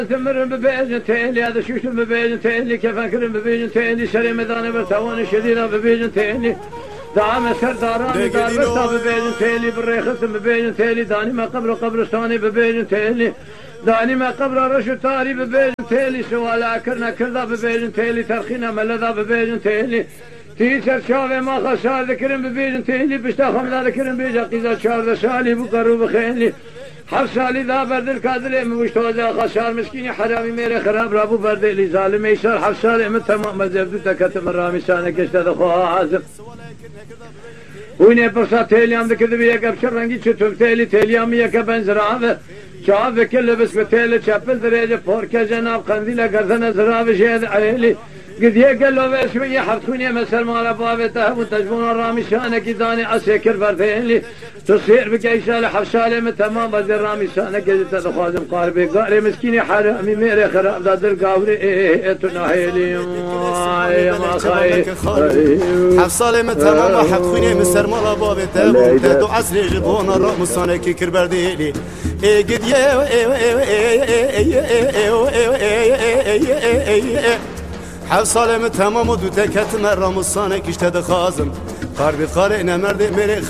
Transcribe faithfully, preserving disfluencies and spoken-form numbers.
تمر ببيجن تيلي هذا شوش ببيجن تيلي كيف أكرم ببيجن تيلي شري ميدان برتوان شدينا ببيجن تيلي دعم سرداران دار برتا ببيجن تيلي بالريخت ببيجن تيلي داني ما قبر قبرستاني ببيجن تيلي داني ما قبر رشو تاري ببيجن تيلي سوالا كرنا كردا ببيجن تيلي ترخينا ملذا ببيجن تيلي تيسر شاوه ما خسار ذكرن ببيجن تيلي بشتا خمدا ذكرن بيجا قيزا شاوه سالي بقرو بخيلي حف سالي ذا برد الكادر مشتوزا خسار مسكيني حرامي ميري خراب رابو برد لي ظالم يسار حف سالي من تمام مزبدو تكتم الرامي سانك اشتد خواه عازم ويني برسا تيليام ذكر بيك ابشر رنگي چتوب تيلي تيليام يك بنزراوه شاوه كل بس بتيلي چپل دريجه پوركه جناب قنديله گردن زراوه شهد عيلي قد يقل له بس شوية حرتوني مسر مال بابته وتجبون الرامي شانك داني اسكر بردين تصير بكيسال حفصاله من تمام بدر الرامي شانك جت تخازم قاربي قاري مسكيني حرامي ميري خراب دادر قاوري تناهيلي يا ما خاي حفصاله من تمام حرتوني مسر مال بابته وتدو عسل جبون الرامي شانك كر بردين قد يا حفصاله من تمام ودو تكت مرام الصانك اشتد خازم قاربي قارئنا مرد مري